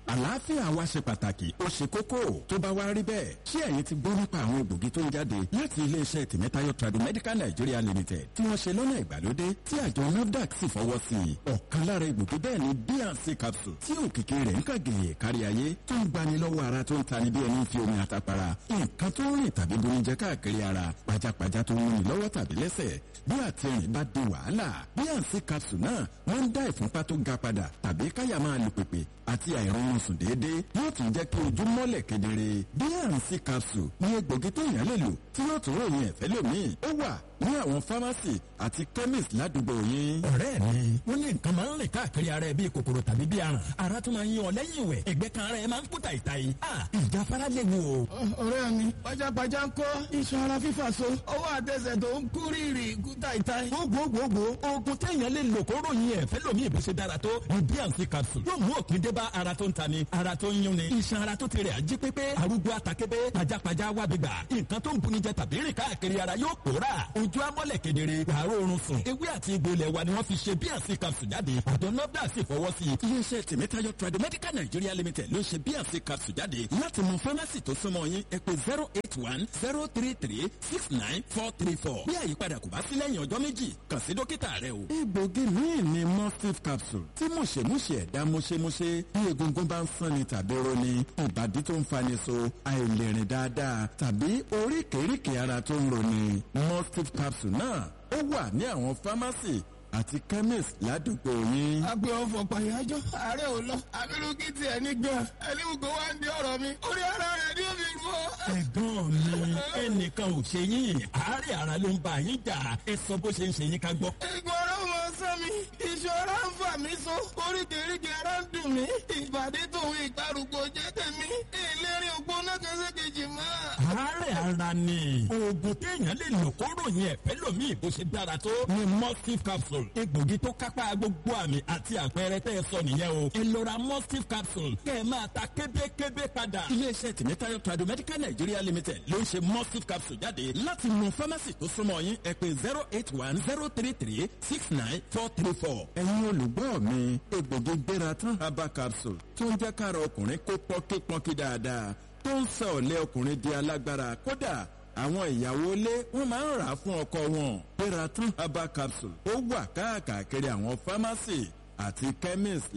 àlàáfíà wa ṣe pàtàkì ó ṣe kókó tó bá wá rí bẹ́ẹ̀ ṣé ẹ̀yin ti gbọ́ nípa àwọn egbògi tó ń jáde láti iléeṣẹ́ tìmẹ́tayọ̀ Tradimedical Nigeria Limited tí wọ́n ṣe lọ́nà ìgbàlódé tí àjọ NAFDAC sì fọwọ́ sí i. ọ̀kan lára egbògi bẹ́ẹ̀ ni B&C capsule tí òkìkí rẹ̀ ń kàgèyè kárí ayé tó ń gbani lọ́wọ́ ara tó ń tani bí ẹni fi omi àtàpàrà nǹkan tó ń rìn tàbí bonijẹ káàkiri ara pajápajá tó ń múni lọ́wọ́ tàbí lẹ́sẹ̀ bí àtẹ̀rìn bá di wàhálà B&C capsule náà wọ́n ń dá ìfúnpá tó ga padà tàbí káyà máa lù pèpè àti àìrọ̀rùn sùn déédéé yóò tún jẹ́ kí ojú mọ́lẹ̀ kedere. B&C capsule ní egbògi tó yàn lè lò tí yóò tún ròyìn ẹ̀fẹ́ lómi. ó wà ní àwọn fámásì àti chemist ládùúgbò yín. ọ̀rẹ́ mi wọ́n ní nǹkan máa ń rìn káàkiri ara ẹ bíi kòkòrò tàbí bíi aràn ara tún máa ń yín ọ lẹ́yìn ìwẹ̀ ẹ̀gbẹ́ kan ara ẹ máa ń kú tàìtàì. ìjáfara lè wò. ọ̀rẹ́ mi pajápajá ń kọ́ iṣan ara fífà so ọwọ́ àtẹsẹ̀ tó ń kú rírì kú tàìtàì. gbogbogbò oògùn téèyàn lè lò kó ròyìn ẹ̀fẹ́ lómi ìbò ṣe dára tó ní B&C capsule yóò mú òpin dé bá ara tó ń tani ara tó ń yún ni iṣan ara tó ti rẹ̀ ají pépé arúgbó àtàkébé pajápajá wà gbígbà nǹkan tó ń bunijẹ tàbí rìn káàkiri ara yóò pòórà ojú amọ́lẹ̀ kedere wàárọ̀ oorun sùn ewé àti egbò ilẹ̀ wa ni wọ́n fi ṣe B&C capsule jáde àjọ NAFDAC sì fọwọ́ sí i. iléeṣẹ́ tìmẹ́tayọ̀ Tradimedical Nigeria Limited ló ṣe B&C capsule jáde láti mọ fámásì tó súnmọ́ yín ẹ pè 081-033-69434 bí àyípadà kò bá sí lẹ́yìn ọjọ́ méjì kàn sí dókítà rẹ o. egbògi míì ni mustif capsule tí mùṣemúṣe ẹ̀dá mùṣemúṣe bí egungun bá ń sanni tàbí roni ìbàdí tó ń fani so àìlèrìn dáadáa tàbí oríkèéríkèé ara tó ń roni mustif capsule náà ó wà ní àwọn fámásì àti chemist ládùúgbò yín. agbe ọfọ pàyájọ ààrẹ ò lọ abirùkí tiẹ̀ ní gan ẹni gbogbo wa ń di ọ̀rọ̀ mi orí ara rẹ̀ ní omi rú ọ. ẹ̀gbọ́n mi ẹnìkan ò ṣe yín àárẹ̀ ara ló ń bá yín jà ẹ sọ bó ṣe ń ṣe yín ká gbọ́. ìgbọràn mọ sán mi ìṣòro ń fà mí so oríkèéríkèé ara ń dùn mí ìbàdí tòun ìgbàrúgbó jẹ́ tèmi ìlérí ògbóná kẹsẹ̀kejì mọ́. àárẹ̀ ara ni oògùn téèyàn lè lò kó ròyìn ẹ̀fẹ́ lómi ìbò ṣe dára tó ni mustif capsule egbògi tó kápá gbogbo àmì àti àpẹẹrẹ tẹ́ ẹ sọ nìyẹn o. ẹ lọ ra mustif capsule kẹ́ ẹ máa ta kébékébé padà. iléeṣẹ́ tìmẹ́tayọ̀ Tradimedical Nigeria Limited ló ń ṣe mustif capsule jáde láti mú fámásì tó súnmọ́ yín ẹ pè 081-033-69434. ẹ̀yin olùgbọ́ mi egbògi gbéra tán herbal capsule tó ń jẹ́ kára ọkùnrin kó pọ́nkípọ́nkí dáadáa tó ń sọ ọ̀lẹ ọkùnrin di alágbára kódà àwọn ìyàwó ilé wọn máa ń rà á fún ọkọ wọn. Peraton herbal capsule ó wà káàkiri àwọn fámásì àti chemist